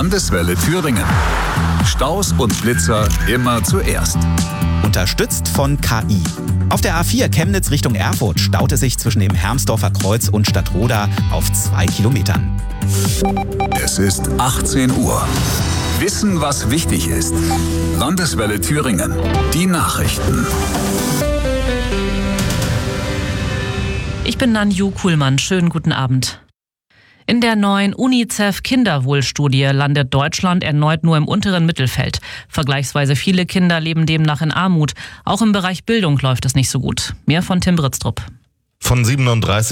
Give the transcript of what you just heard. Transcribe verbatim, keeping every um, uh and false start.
Landeswelle Thüringen. Staus und Blitzer immer zuerst. Unterstützt von K I. Auf der A vier Chemnitz Richtung Erfurt staut es sich zwischen dem Hermsdorfer Kreuz und Stadtroda auf zwei Kilometern. Es ist achtzehn Uhr. Wissen, was wichtig ist. Landeswelle Thüringen. Die Nachrichten. Ich bin Nanju Kuhlmann. Schönen guten Abend. In der neuen UNICEF-Kinderwohlstudie landet Deutschland erneut nur im unteren Mittelfeld. Vergleichsweise viele Kinder leben demnach in Armut. Auch im Bereich Bildung läuft es nicht so gut. Mehr von Tim Britztrup. Von siebenunddreißig